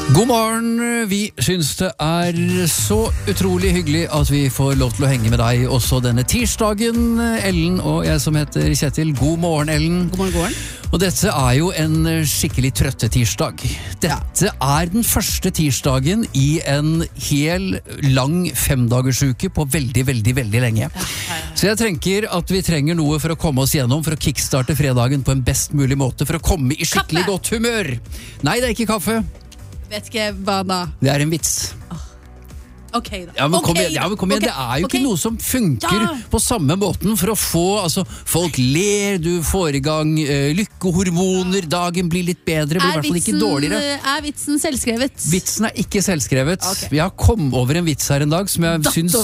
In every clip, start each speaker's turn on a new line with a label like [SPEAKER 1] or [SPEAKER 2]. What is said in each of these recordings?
[SPEAKER 1] God morgen, vi synes det så utrolig hyggelig at vi får lov til å henge med deg også denne tirsdagen, Ellen og jeg som heter Kjetil. God morgen, Ellen.
[SPEAKER 2] God morgen, god morgen.
[SPEAKER 1] Og dette jo en skikkelig trøtte tirsdag. Dette den første tirsdagen i en hel lang 5-dagersuke på veldig, veldig, veldig lenge. Så jeg tenker at vi trenger noe for å komme oss gjennom, for å kickstarte fredagen på en best mulig måte, for å komme i skikkelig godt humør. Nei, det ikke kaffe.
[SPEAKER 2] Vet ikke hva da.
[SPEAKER 1] Det en vits.
[SPEAKER 2] Ok da.
[SPEAKER 1] Ja, men kom igjen, det jo ikke noe som funker på samme måten for å få, altså, folk ler, du får i gang lykkehormoner, dagen blir litt bedre, blir i hvert fall ikke dårligere.
[SPEAKER 2] Vitsen selvskrevet?
[SPEAKER 1] Vitsen ikke selvskrevet. Jeg kom over en vits her en dag som jeg synes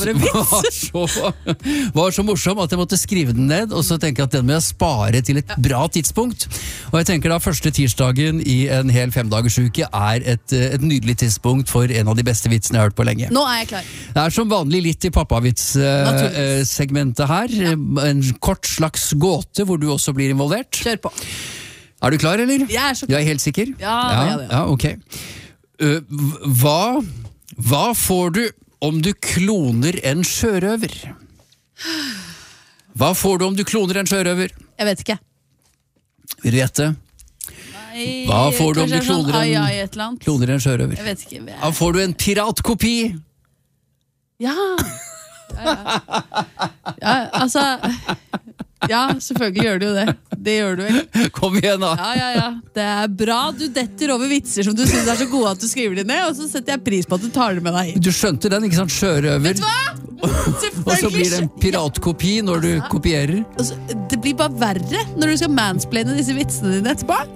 [SPEAKER 1] var så morsom at jeg måtte skrive den ned, og så tenker jeg at den må jeg spare til et bra tidspunkt. Og jeg tenker da første tirsdagen i en hel 5-dagersuke et nydelig tidspunkt for en av de beste vitsene jeg har hørt på lenge.
[SPEAKER 2] Nå jeg klar.
[SPEAKER 1] Det som vanlig litt i pappavits-segmentet her. En kort slags gåte hvor du også blir involvert.
[SPEAKER 2] Kjør på.
[SPEAKER 1] Du klar, eller?
[SPEAKER 2] Jeg så klar.
[SPEAKER 1] Du helt sikker?
[SPEAKER 2] Ja,
[SPEAKER 1] ok. Hva får du om du kloner en sjørøver? Hva får du om du kloner en sjørøver?
[SPEAKER 2] Jeg vet ikke.
[SPEAKER 1] Vil du gjette? Hva får du om du kloner en sjørøver?
[SPEAKER 2] Jeg vet ikke.
[SPEAKER 1] Hva får du en piratkopi?
[SPEAKER 2] Ja, altså. Ja, selvfølgelig gjør du jo det. Det gjør du vel.
[SPEAKER 1] Kom igjen da.
[SPEAKER 2] Ja. Det bra du detter over vitser som du synes så gode at du skriver de ned, og så setter jeg pris på at du tar det med deg.
[SPEAKER 1] Du skjønte den, ikke sant? Sjørøver.
[SPEAKER 2] Vet du hva?
[SPEAKER 1] Og så blir det en piratkopi når du kopierer.
[SPEAKER 2] Altså, det blir bare verre når du skal mansplaine disse vitsene dine etterpå.